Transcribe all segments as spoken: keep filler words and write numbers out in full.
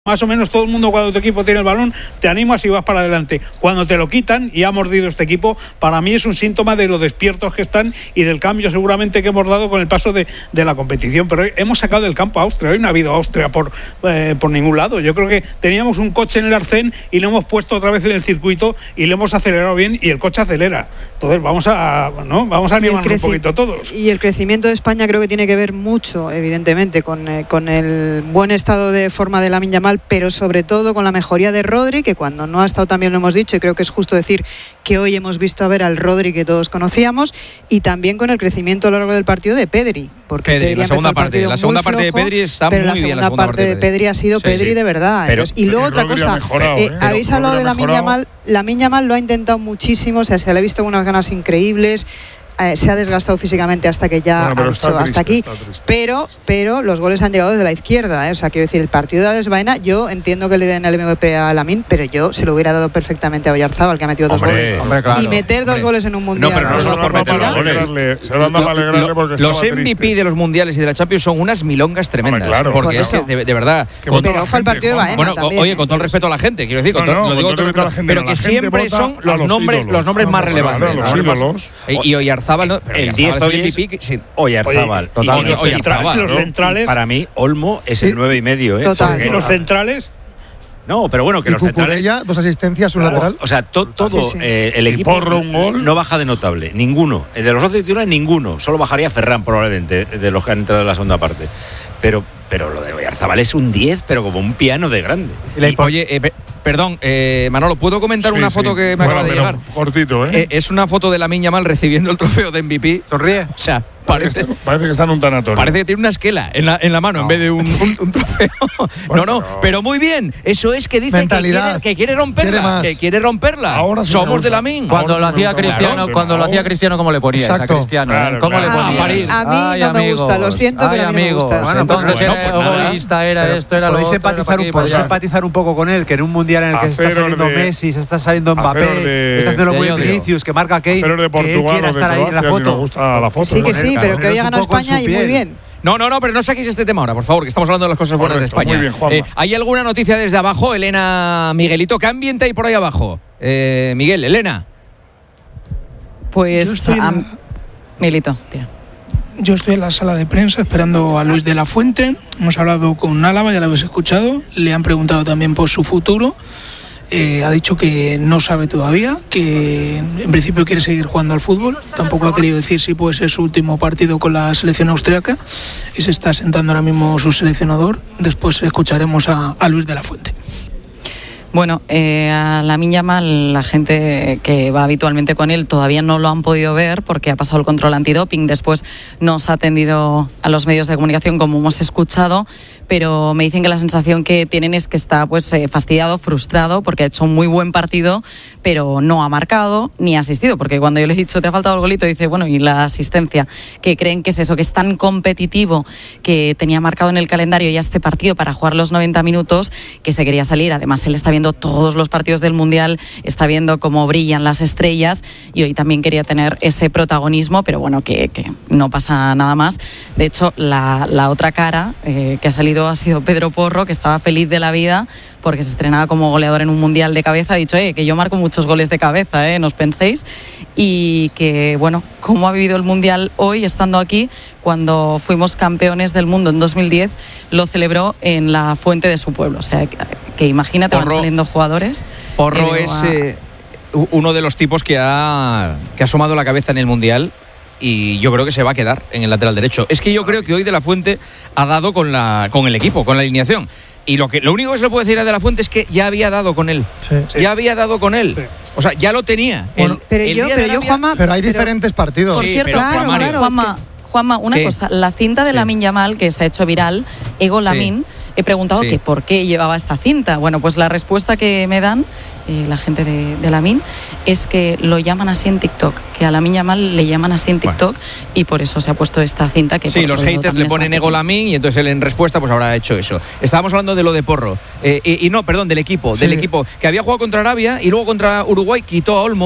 Más o menos todo el mundo, cuando tu equipo tiene el balón, te animas y vas para adelante. Cuando te lo quitan, y ha mordido este equipo, para mí es un síntoma de lo despiertos que están y del cambio seguramente que hemos dado con el paso de, de la competición. Pero hoy hemos sacado del campo a Austria. Hoy no ha habido Austria por, eh, por ningún lado. Yo creo que teníamos un coche en el arcén y lo hemos puesto otra vez en el circuito y lo hemos acelerado bien y el coche acelera. Entonces vamos a, ¿no? vamos a animarnos creci- un poquito todos. Y el crecimiento de España creo que tiene que ver mucho, evidentemente, con, eh, con el buen estado de forma de Lamine Yamal, pero sobre todo con la mejoría de Rodri, que cuando no ha estado también lo hemos dicho, y creo que es justo decir que hoy hemos visto a ver al Rodri que todos conocíamos, y también con el crecimiento a lo largo del partido de Pedri, porque Pedri, Pedri la segunda parte, la segunda flojo, parte de Pedri está pero muy la bien, la segunda parte de Pedri ha sido sí, Pedri sí. de verdad. Pero, Entonces, y luego otra cosa, mejorado, eh, ¿eh? habéis pero, hablado de Lamine Yamal. Lamine Yamal lo ha intentado muchísimo, o sea, se le ha visto con unas ganas increíbles. Eh, se ha desgastado físicamente hasta que ya bueno, ha dicho triste, hasta aquí, pero pero los goles han llegado desde la izquierda, ¿eh? O sea, quiero decir, el partido de Alex Baena, yo entiendo que le den el M V P a Lamine, pero yo se lo hubiera dado perfectamente a Oyarzábal, que ha metido hombre, dos goles. Hombre, claro, y meter dos hombre. goles en un mundial. No, pero no solo por meter los goles. Se lo han dado para alegrarle porque los estaba M V P triste. de los mundiales y de la Champions son unas milongas tremendas. Hombre, claro, porque por es que, de, de verdad. Con, pero ojo al partido de Baena. Bueno, también, oye, ¿eh? con todo el respeto a la gente, quiero decir, con no, todo, no, lo digo con todo el respeto a la gente, pero que siempre son los nombres, los nombres más relevantes. Los ídolos. Y Oyarzábal, el diez hoy es Oyarzábal. Totalmente. Los centrales, los centrales. Para mí, Olmo es el nueve y medio, ¿eh? Total. ¿Y los centrales? No, pero bueno, que y los centrales. Cucurella, dos asistencias, un claro, lateral. O sea, to, todo sí, sí. Eh, el equipo Porro, un gol. no baja de notable, ninguno. El de los once titulares, ninguno. Solo bajaría Ferran, probablemente, de los que han entrado en la segunda parte. Pero, pero lo de Oyarzábal es un diez, pero como un piano de grande. Y, oye, eh, pe- perdón, eh, Manolo, ¿puedo comentar Sí, una sí. foto que me Bueno, acaba de pero llegar? cortito, ¿eh? Eh, Es una foto de Lamine Yamal recibiendo el trofeo de M V P. ¿Sonríe? O sea, parece, Parece que está en un tanatorio. parece que tiene una esquela en la, en la mano No. en vez de un, un, un trofeo. Bueno, no, no, pero- pero muy bien. Eso es que dice que Mentalidad. quiere, que quiere romperla. Quiere más. Que quiere romperla. Ahora sí me Somos gusta. de Lamine. Cuando Ahora lo sí me hacía gusta. Cristiano, Claro, cuando lo pero- hacía Cristiano, ¿cómo le ponías Exacto. a Cristiano? Claro, ¿Cómo claro. le A mí- ponías? a mí Ay, no me amigo. gusta, lo siento, pero Ay, a mí no me amigo. gusta. Bueno, Bueno, entonces pues era no, pues nada. egoísta, era Pero esto, era lo Podéis otro. empatizar, era un, pa' podéis aquí, pa' allá. empatizar un poco con él, que en un mundial en el que se está Aceros saliendo de- Messi, se está saliendo Mbappé, Aceros de- está haciendo de muy bien odio. Vinicius, que marca Kane, Pero de que él Portugal quiera o de estar ahí en la Croacia, si nos foto. gusta la foto. Sí, que ¿no? sí, pero que hoy ha un ganado poco en España su y muy piel. bien. No, no, no, pero no saquéis este tema ahora, por favor, que estamos hablando de las cosas buenas Correcto, de España. muy bien, Juanma. Eh, ¿Hay alguna noticia desde abajo, Elena, Miguelito? ¿Qué ambiente hay por ahí abajo? Eh, Miguel, Elena. Pues Yo estoy en am- la- Milito, tira. Yo estoy en la sala de prensa esperando a Luis de la Fuente. Hemos hablado con Álava, ya lo habéis escuchado. Le han preguntado también por su futuro. Eh, ha dicho que no sabe todavía, que en principio quiere seguir jugando al fútbol. Tampoco ha querido decir si puede ser su último partido con la selección austriaca. Y se está sentando ahora mismo su seleccionador. Después escucharemos a, a Luis de la Fuente. Bueno, eh, a Lamine Yamal, la gente que va habitualmente con él todavía no lo han podido ver porque ha pasado el control antidoping. Después nos ha atendido a los medios de comunicación, como hemos escuchado, pero me dicen que la sensación que tienen es que está pues eh, fastidiado, frustrado, porque ha hecho un muy buen partido, pero no ha marcado ni ha asistido, porque cuando yo le he dicho te ha faltado el golito, dice, bueno, y la asistencia, que creen que es eso, que es tan competitivo, que tenía marcado en el calendario ya este partido para jugar los noventa minutos, que se quería salir. Además, él está viendo todos los partidos del Mundial, está viendo cómo brillan las estrellas y hoy también quería tener ese protagonismo, pero bueno, que, que no pasa nada más. De hecho, la, la otra cara eh, que ha salido ha sido Pedro Porro, que estaba feliz de la vida porque se estrenaba como goleador en un Mundial de cabeza. Ha dicho, eh, que yo marco muchos goles de cabeza, eh, no os penséis. Y que, bueno, cómo ha vivido el Mundial hoy estando aquí, cuando fuimos campeones del mundo en dos mil diez, lo celebró en la fuente de su pueblo. O sea, que, que imagínate, van Porro- saliendo jugadores. Porro Eh, es a- eh, uno de los tipos que ha, que ha asomado la cabeza en el Mundial y yo creo que se va a quedar en el lateral derecho. Es que yo creo que hoy De la Fuente ha dado con, la, con el equipo, con la alineación. Y lo, que, lo único que se le puede decir a De la Fuente es que ya había dado con él. Sí. Ya había dado con él. Sí. O sea, ya lo tenía. Bueno, El- Pero el yo, día de pero yo Arabia- Juanma... Pero hay pero- diferentes partidos. Por Sí, cierto, pero, claro, Juan Mario, claro, Juanma, Juanma, una ¿Qué? cosa, la cinta de Sí. Lamine Yamal que se ha hecho viral, Ego Lamine, he preguntado Sí. que por qué llevaba esta cinta. Bueno, pues la respuesta que me dan eh, la gente de, de Lamine es que lo llaman así en TikTok, que a Lamine Yamal le llaman así en TikTok y por eso se ha puesto esta cinta que Sí, por los otro lado haters también le es ponen marketing. Ego Lamine y entonces él en respuesta pues habrá hecho eso. Estábamos hablando de lo de Porro. Eh, y, y no, perdón, del equipo. Sí. Del equipo que había jugado contra Arabia y luego contra Uruguay quitó a Olmo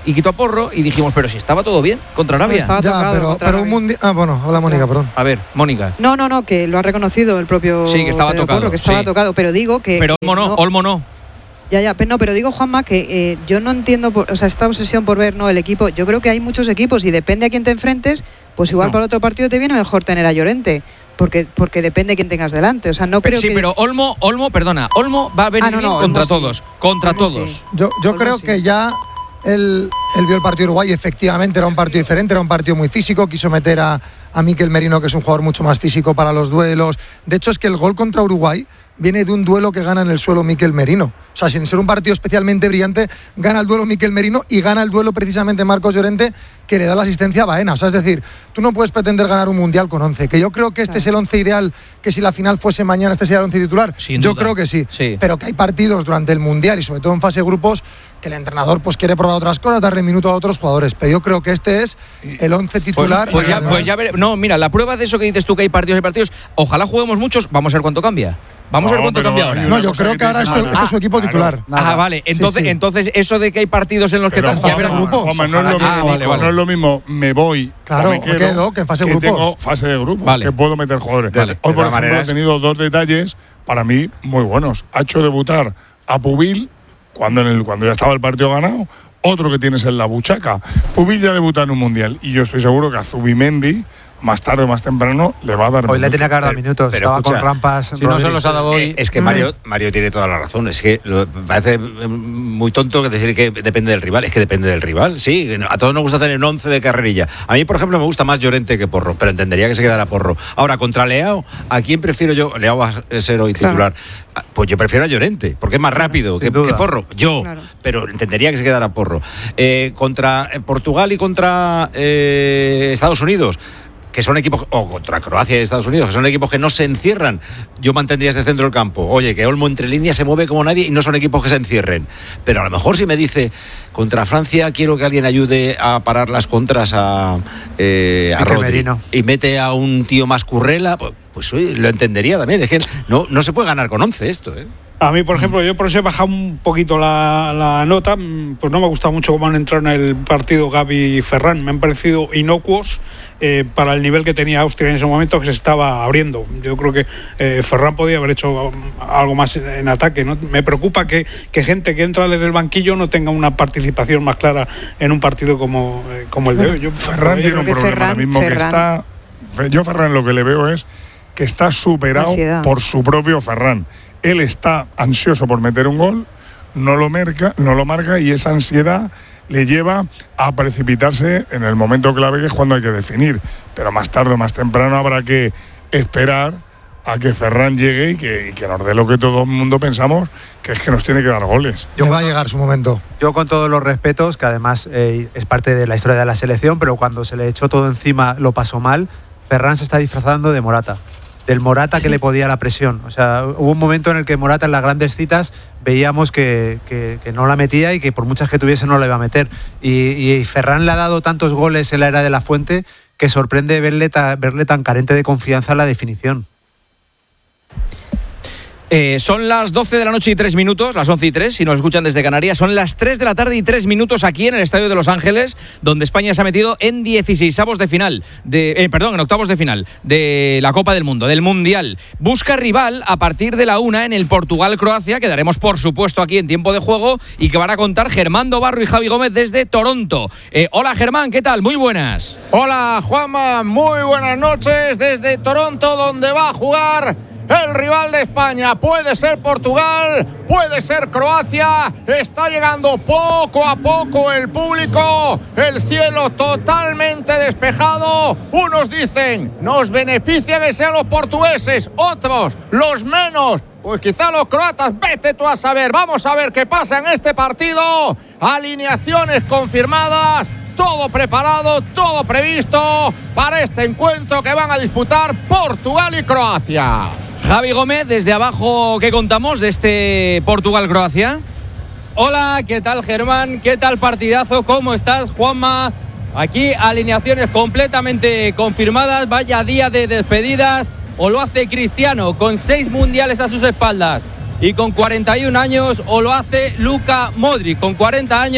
y quitó a Porro y dijimos, pero si estaba todo bien contra Arabia. Estaba Ya, tocado pero, contra pero un Arabia. mundial. Ah, bueno, hola Mónica, Claro. perdón. A ver, Mónica. No, no, no, que lo ha reconocido el propio. Sí, que estaba Pedro tocado, Porro, que estaba sí. tocado, pero digo que. Pero que Olmo no, Olmo no. Ya, ya, pero no, pero digo, Juanma, que eh, yo no entiendo, por, o sea, esta obsesión por ver, ¿no? El equipo. Yo creo que hay muchos equipos y depende a quién te enfrentes, pues igual No. para otro partido te viene mejor tener a Llorente. Porque, porque depende de quién tengas delante. O sea, no Pero, creo sí, que. pero Olmo, Olmo, perdona, Olmo va a venir Ah, no, bien no, contra Olmo sí. todos. Contra Olmo todos. sí. Yo, yo Olmo creo sí. que ya él, él vio el partido de Uruguay, efectivamente era un partido diferente, era un partido muy físico, quiso meter a, a Mikel Merino, que es un jugador mucho más físico para los duelos. De hecho, es que el gol contra Uruguay viene de un duelo que gana en el suelo Mikel Merino. O sea, sin ser un partido especialmente brillante, gana el duelo Mikel Merino y gana el duelo precisamente Marcos Llorente, que le da la asistencia a Baena. O sea, es decir, tú no puedes pretender ganar un Mundial con once. Que yo creo que este Claro. es el once ideal, que si la final fuese mañana, este sería el once titular. Sin yo duda. creo que sí. Sí. Pero que hay partidos durante el Mundial y sobre todo en fase de grupos que el entrenador pues quiere probar otras cosas, darle minuto a otros jugadores. Pero yo creo que este es el once titular. Pues, pues y ya, además- pues ya veré- No, mira, la prueba de eso que dices tú, que hay partidos y partidos, ojalá juguemos muchos, vamos a ver cuánto cambia. Vamos a ver No, cuánto pero cambia hay ahora. una No, yo cosa creo que que ahora tiene esto, que- este es su equipo Claro. titular. Ah, vale. Entonces, sí. entonces eso de que hay partidos en los que Pero, tan- fase ya de veremos. grupos. Juanma, no es lo Ojalá mismo, que- Ah, vale, vale. no es lo mismo me voy Claro, o me me quedo, quedo, que en fase de grupos. tengo fase de grupos, Vale. que puedo meter jugadores. Vale. Hoy, De por todas ejemplo, maneras- he tenido dos detalles para mí muy buenos. Ha hecho debutar a Pubil cuando, en el, cuando ya estaba el partido ganado, otro que tienes en la buchaca. Pubil ya debuta en un Mundial y yo estoy seguro que a Zubimendi, más tarde o más temprano, le va a dar Hoy le minutos. tenía que haber dado Pero- minutos. pero Estaba escucha, con rampas. Si no se Rodri. los ha dado hoy. Eh, es que Mario, Mario tiene toda la razón. Es que lo, parece eh, muy tonto que decir que depende del rival. Es que depende del rival. Sí, a todos nos gusta tener un once de carrerilla. A mí, por ejemplo, me gusta más Llorente que Porro, pero entendería que se quedara Porro. Ahora, contra Leao, ¿a quién prefiero yo? Leao va a ser hoy Claro. titular. Ah, Pues yo prefiero a Llorente, porque es más rápido que, sin duda. que Porro. Yo, Claro. pero entendería que se quedara Porro. Eh, contra eh, Portugal y contra eh, Estados Unidos, que son equipos, o contra Croacia y Estados Unidos, que son equipos que no se encierran, yo mantendría ese centro del campo. Oye, que Olmo entre líneas se mueve como nadie y no son equipos que se encierren. Pero a lo mejor si me dice, contra Francia quiero que alguien ayude a parar las contras a, eh, a Mikel Rodri, Merino. y mete a un tío más currela, pues, pues oye, lo entendería también. Es que no, no se puede ganar con once esto, ¿eh? A mí, por ejemplo, yo por eso he bajado un poquito la, la nota, mm, pues no me ha gustado mucho cómo han entrado en el partido Gavi y Ferran, me han parecido inocuos eh, para el nivel que tenía Austria en ese momento, que se estaba abriendo. Yo creo que eh, Ferran podía haber hecho algo más en ataque, ¿no? Me preocupa que, que gente que entra desde el banquillo no tenga una participación más clara en un partido como, eh, como el de hoy. Yo, Ferran yo tiene creo un que problema Ferran- ahora mismo que Ferran- está. Yo Ferran lo que le veo es que está superado Ansiedad. por su propio Ferran. Él está ansioso por meter un gol, no lo marca, no lo marca y esa ansiedad le lleva a precipitarse en el momento clave, que es cuando hay que definir. Pero más tarde o más temprano habrá que esperar a que Ferran llegue y que, y que nos dé lo que todo el mundo pensamos, que es que nos tiene que dar goles. Le va a llegar su momento. Yo con todos los respetos, que además eh, es parte de la historia de la selección, pero cuando se le echó todo encima lo pasó mal, Ferran se está disfrazando de Morata. Del Morata que le podía la presión. O sea, hubo un momento en el que Morata en las grandes citas veíamos que, que, que no la metía y que por muchas que tuviese no la iba a meter. Y, y Ferran le ha dado tantos goles en la era de la Fuente que sorprende verle, ta, verle tan carente de confianza en la definición. Eh, son las doce de la noche y tres minutos, las once y tres, si nos escuchan desde Canarias. Son las tres de la tarde y tres minutos aquí en el Estadio de Los Ángeles, donde España se ha metido en dieciseisavos de final, de, eh, perdón, en octavos de final de la Copa del Mundo, del Mundial. Busca rival a partir de la una en el Portugal-Croacia, que daremos por supuesto aquí en tiempo de juego y que van a contar Germán Dobarro y Javi Gómez desde Toronto. Eh, hola Germán, ¿qué tal? Muy buenas. Hola Juanma, muy buenas noches desde Toronto, donde va a jugar el rival de España. Puede ser Portugal, puede ser Croacia. Está llegando poco a poco el público, el cielo totalmente despejado. Unos dicen, nos beneficia que sean los portugueses, otros, los menos, pues quizá los croatas. Vete tú a saber. Vamos a ver qué pasa en este partido. Alineaciones confirmadas, todo preparado, todo previsto para este encuentro que van a disputar Portugal y Croacia. Javi Gómez, desde abajo, ¿qué contamos de este Portugal-Croacia? Hola, ¿qué tal Germán? ¿Qué tal partidazo? ¿Cómo estás, Juanma? Aquí alineaciones completamente confirmadas. Vaya día de despedidas. O lo hace Cristiano con seis mundiales a sus espaldas y con cuarenta y un años, o lo hace Luka Modric con cuarenta años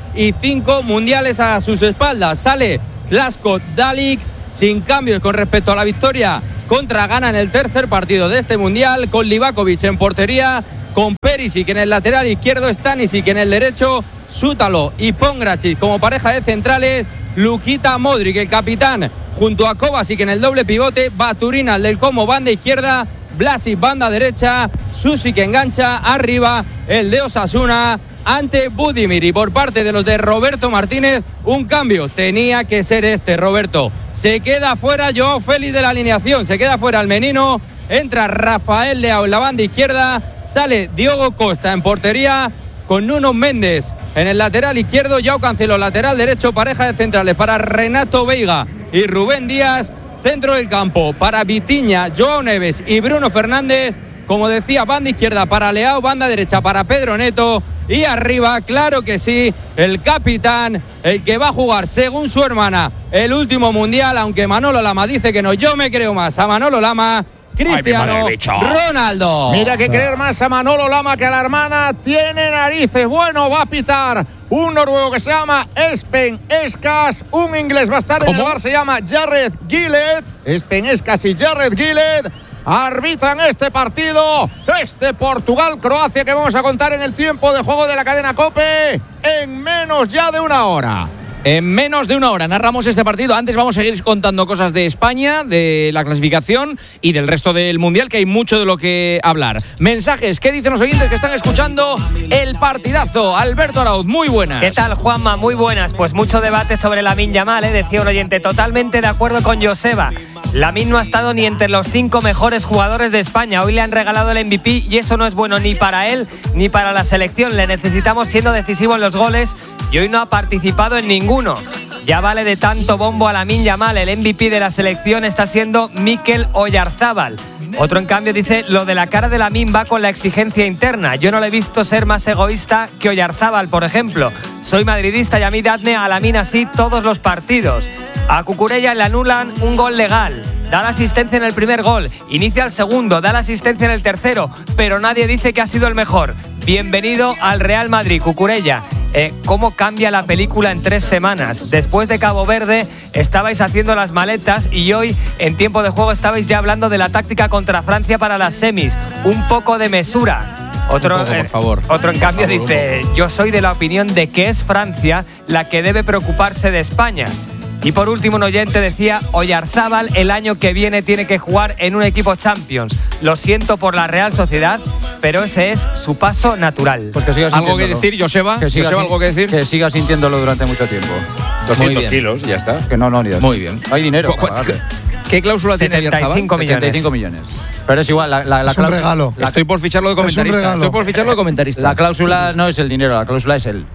y cinco mundiales a sus espaldas. Sale Zlatko Dalic sin cambios con respecto a la victoria contra Ghana en el tercer partido de este mundial, con Livakovic en portería, con Perisic en el lateral izquierdo, Stanisic en el derecho, Sútalo y Pongracic como pareja de centrales, Lukita Modric, el capitán, junto a Kovacic en el doble pivote, Baturina el del Como banda izquierda, Vlasic banda derecha, Susi que engancha, arriba el de Osasuna ante Budimir. Y por parte de los de Roberto Martínez, un cambio, tenía que ser este. Roberto, se queda fuera Joao Félix de la alineación, se queda fuera el menino, entra Rafael Leao en la banda izquierda, sale Diogo Costa en portería, con Nuno Méndez en el lateral izquierdo, Joao Cancelo lateral derecho, pareja de centrales para Renato Veiga y Rubén Díaz, centro del campo para Vitinha, Joao Neves y Bruno Fernández, como decía, banda izquierda para Leao, banda derecha para Pedro Neto, y arriba, claro que sí, el capitán, el que va a jugar según su hermana el último mundial, aunque Manolo Lama dice que no, yo me creo más a Manolo Lama, Cristiano Ronaldo. Mira que creer más a Manolo Lama que a la hermana, tiene narices. Bueno, va a pitar un noruego que se llama Espen Eskas, un inglés va a estar en el bar, se llama Jared Gillett. Espen Eskas y Jared Gillett arbitran este partido, este Portugal-Croacia que vamos a contar en el tiempo de juego de la cadena COPE en menos ya de una hora. En menos de una hora narramos este partido. Antes vamos a seguir contando cosas de España, de la clasificación y del resto del Mundial, que hay mucho de lo que hablar. Mensajes, ¿qué dicen los oyentes que están escuchando el partidazo? Alberto Arauz, muy buenas. ¿Qué tal, Juanma? Muy buenas. Pues mucho debate sobre Lamine Yamal, ¿eh? Decía un oyente, totalmente de acuerdo con Joseba. Lamine no ha estado ni entre los cinco mejores jugadores de España. Hoy le han regalado el M V P y eso no es bueno ni para él ni para la selección. Le necesitamos siendo decisivo en los goles y hoy no ha participado en ninguno. Ya vale de tanto bombo a Lamine Yamal. El M V P de la selección está siendo Mikel Oyarzábal. Otro, en cambio, dice, lo de la cara de Lamine va con la exigencia interna. Yo no le he visto ser más egoísta que Oyarzábal, por ejemplo. Soy madridista y a mí dadme a Lamine así todos los partidos. A Cucurella le anulan un gol legal. Da la asistencia en el primer gol, inicia el segundo, da la asistencia en el tercero, pero nadie dice que ha sido el mejor. Bienvenido al Real Madrid, Cucurella. Eh, ¿Cómo cambia la película en tres semanas? Después de Cabo Verde estabais haciendo las maletas y hoy, en tiempo de juego, estabais ya hablando de la táctica contra Francia para las semis. Un poco de mesura. Otro, poco, por favor. Eh, otro en cambio favor, dice, yo soy de la opinión de que es Francia la que debe preocuparse de España. Y por último, un oyente decía, Oyarzábal el año que viene tiene que jugar en un equipo Champions. Lo siento por la Real Sociedad, pero ese es su paso natural. Pues que sigas ¿Algo que decir, Joseba? Que siga ¿Joseba, algo que decir? Que siga sintiéndolo durante mucho tiempo. doscientos kilos, ya está. Que no, no, ni Muy bien. Hay dinero. ¿Qué cláusula tiene Oyarzábal? setenta y cinco millones. setenta y cinco millones. Pero es igual, la, la, la es un regalo. La, Estoy por ficharlo de comentarista. Estoy por ficharlo de comentarista. La cláusula no es el dinero, la cláusula es él.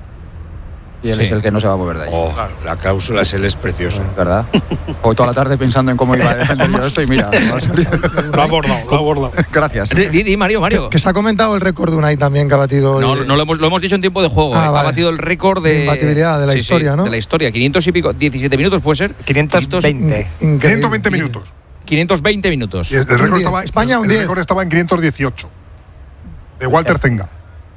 Y él sí. es el que no se va a mover de ahí. Oh, la cláusula es él, es precioso. ¿Verdad? Hoy toda la tarde pensando en cómo iba a defender yo esto y mira. Lo ha abordado, lo ha abordado. Gracias. Di, di, Mario, Mario. Que, que se ha comentado el récord de Unai también, que ha batido. No, no lo hemos, lo hemos dicho en tiempo de juego. Ah, eh. vale. Ha batido el récord de. de imbatibilidad de la sí, historia, sí, ¿no? De la historia. quinientos y pico. diecisiete minutos puede ser. quinientos veinte. In, quinientos veinte minutos. quinientos veinte minutos. Y el, el récord estaba, España un el récord estaba en quinientos dieciocho. De Walter Zenga.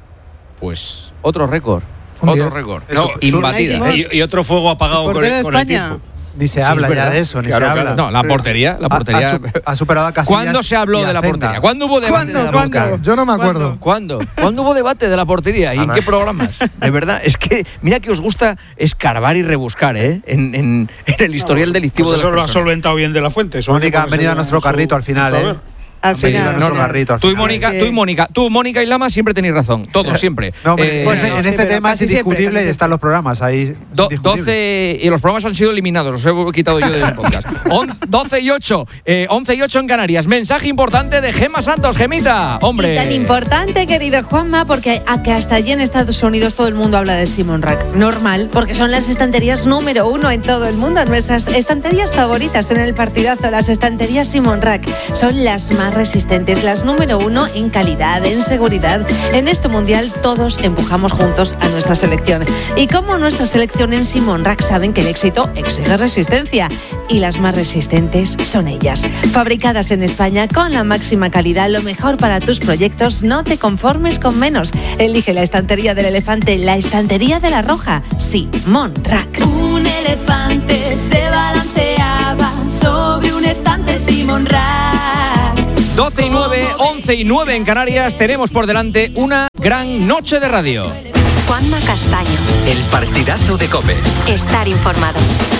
Pues otro récord. Un Otro diez. récord. No, imbatida. Y, y otro fuego apagado con el, con el tiempo. Ni se Sí, habla es ya verdad. de eso, ni Claro, se claro. habla. No, la portería. La portería. Ha, ha, ha superado a Casillas. ¿Cuándo se habló y a de la Zenga. portería? ¿Cuándo hubo debate de la ¿Cuándo? portería? Yo no me acuerdo. ¿Cuándo? ¿Cuándo hubo debate de la portería? ¿Y en qué programas? De verdad, es que mira que os gusta escarbar y rebuscar, ¿eh? En, en, en el historial delictivo Pues de eso las lo ha personas. solventado bien de la Fuente. Mónica, han venido a nuestro carrito al final, ¿eh? Al Sí, final. nuestro no, no. carrito al Tú y final. Mónica, que- tú y Mónica, tú, Mónica y Lama siempre tenéis razón. Todos, siempre. No, hombre, Eh, pues no, en sí, este pero tema es casi siempre, indiscutible casi y están los programas ahí. Do- indiscutible. doce y los programas han sido eliminados, los he quitado yo del podcast. On- doce y ocho, eh, once y ocho en Canarias. Mensaje importante de Gemma Santos, Gemita, hombre. Y tan importante, querido Juanma, porque a que hasta allí en Estados Unidos todo el mundo habla de Simon Rack. Normal, porque son las estanterías número uno en todo el mundo. Nuestras estanterías favoritas en el partidazo, las estanterías Simon Rack. Son las más más resistentes, las número uno en calidad, en seguridad. En este mundial todos empujamos juntos a nuestra selección. Y como nuestra selección en Simon Rack saben que el éxito exige resistencia. Y las más resistentes son ellas. Fabricadas en España con la máxima calidad, lo mejor para tus proyectos, no te conformes con menos. Elige la estantería del elefante, la estantería de la roja. Simon Rack. Un elefante se balanceaba sobre un estante Simon Rack. doce y nueve, once y nueve en Canarias. Tenemos por delante una gran noche de radio. Juanma Castaño. El partidazo de COPE. Estar informado.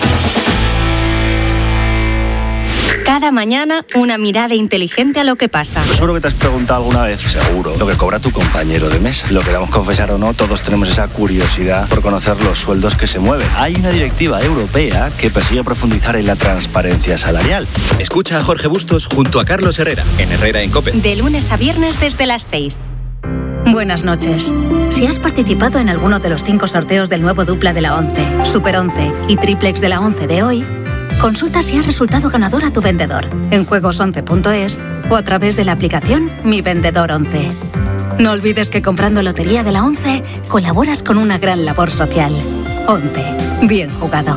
Cada mañana, una mirada inteligente a lo que pasa. Seguro que te has preguntado alguna vez, seguro, lo que cobra tu compañero de mesa. Lo queramos confesar o no, todos tenemos esa curiosidad por conocer los sueldos que se mueven. Hay una directiva europea que persigue profundizar en la transparencia salarial. Escucha a Jorge Bustos junto a Carlos Herrera, en Herrera en COPE. De lunes a viernes desde las seis. Buenas noches. Si has participado en alguno de los cinco sorteos del nuevo dupla de la once, Super once y Triplex de la once de hoy, consulta si has resultado ganador a tu vendedor en juegos once punto es o a través de la aplicación Mi Vendedor once. No olvides que comprando Lotería de la once colaboras con una gran labor social. once. Bien jugado.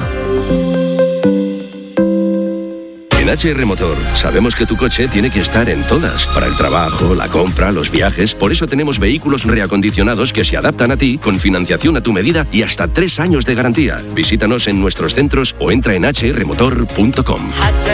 En H R Motor sabemos que tu coche tiene que estar en todas, para el trabajo, la compra, los viajes. Por eso tenemos vehículos reacondicionados que se adaptan a ti, con financiación a tu medida y hasta tres años de garantía. Visítanos en nuestros centros o entra en h r motor punto com.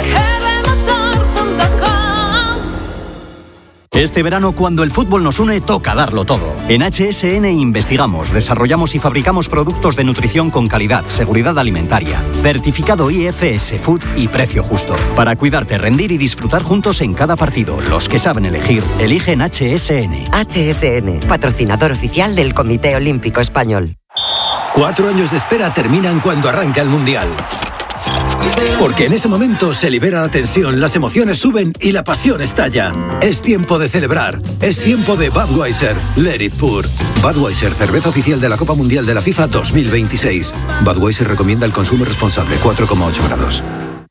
Este verano, cuando el fútbol nos une, toca darlo todo. En H S N investigamos, desarrollamos y fabricamos productos de nutrición con calidad, seguridad alimentaria, certificado I F S Food y precio justo. Para cuidarte, rendir y disfrutar juntos en cada partido. Los que saben elegir, eligen H S N. H S N, patrocinador oficial del Comité Olímpico Español. Cuatro años de espera terminan cuando arranca el Mundial. Porque en ese momento se libera la tensión, las emociones suben y la pasión estalla. Es tiempo de celebrar. Es tiempo de Budweiser. Let it pour. Budweiser, cerveza oficial de la Copa Mundial de la FIFA dos mil veintiséis. Budweiser recomienda el consumo responsable, cuatro coma ocho grados.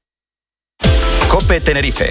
COPE Tenerife.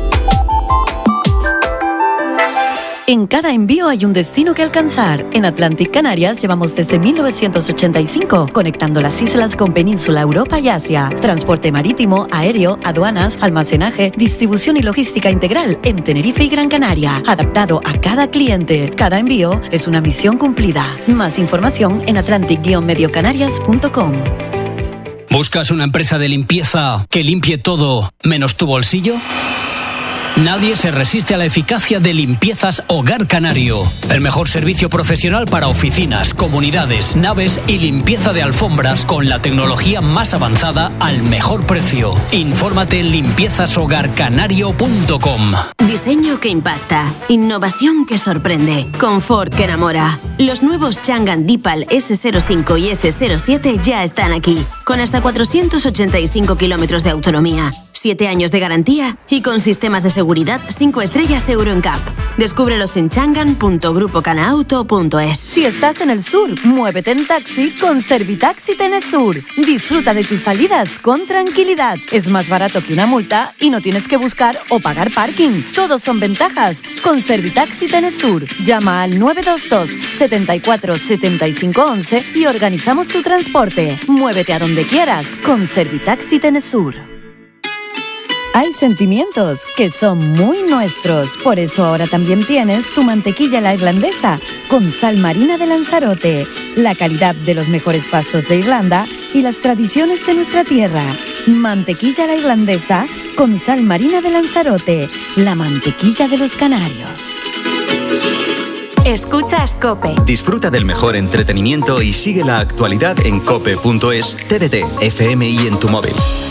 En cada envío hay un destino que alcanzar. En Atlantic Canarias llevamos desde mil novecientos ochenta y cinco, conectando las islas con Península, Europa y Asia. Transporte marítimo, aéreo, aduanas, almacenaje, distribución y logística integral en Tenerife y Gran Canaria. Adaptado a cada cliente. Cada envío es una misión cumplida. Más información en atlantic guion medio canarias punto com. ¿Buscas una empresa de limpieza que limpie todo menos tu bolsillo? Nadie se resiste a la eficacia de Limpiezas Hogar Canario. El mejor servicio profesional para oficinas, comunidades, naves y limpieza de alfombras con la tecnología más avanzada al mejor precio. Infórmate en limpiezas hogar canario punto com. Diseño que impacta, innovación que sorprende, confort que enamora. Los nuevos Changan Deepal ese cero cinco y ese cero siete ya están aquí, con hasta cuatrocientos ochenta y cinco kilómetros de autonomía, siete años de garantía y con sistemas de seguridad cinco estrellas Euro N C A P. Descúbrelos en changan punto grupo canaauto punto es. Si estás en el sur, muévete en taxi con Servitaxi Tenesur. Disfruta de tus salidas con tranquilidad. Es más barato que una multa y no tienes que buscar o pagar parking. Todos son ventajas con Servitaxi Tenesur. Llama al nueve dos dos, setenta y cuatro, setenta y cinco once y organizamos tu transporte. Muévete a donde quieras con Servitaxi Tenesur. Hay sentimientos que son muy nuestros, por eso ahora también tienes tu mantequilla la irlandesa con sal marina de Lanzarote, la calidad de los mejores pastos de Irlanda y las tradiciones de nuestra tierra. Mantequilla la irlandesa con sal marina de Lanzarote, la mantequilla de los canarios. Escuchas COPE. Disfruta del mejor entretenimiento y sigue la actualidad en cope punto es, T D T, F M y en tu móvil.